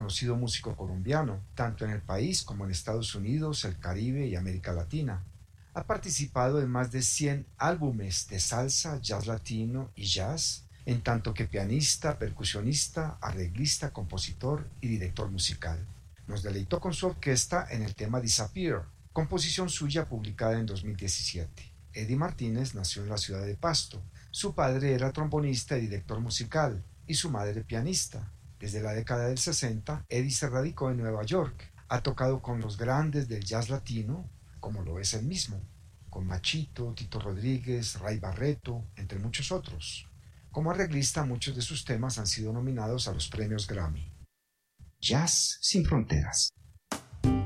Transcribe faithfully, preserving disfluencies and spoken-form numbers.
reconocido músico colombiano, tanto en el país como en Estados Unidos, el Caribe y América Latina. Ha participado en más de cien álbumes de salsa, jazz latino y jazz, en tanto que pianista, percusionista, arreglista, compositor y director musical. Nos deleitó con su orquesta en el tema Disappear, composición suya publicada en dos mil diecisiete. Eddie Martínez nació en la ciudad de Pasto. Su padre era trombonista y director musical, y su madre pianista. Desde la década del sesenta, Eddie se radicó en Nueva York. Ha tocado con los grandes del jazz latino, como lo es él mismo, con Machito, Tito Rodríguez, Ray Barreto, entre muchos otros. Como arreglista, muchos de sus temas han sido nominados a los premios Grammy. Jazz sin fronteras.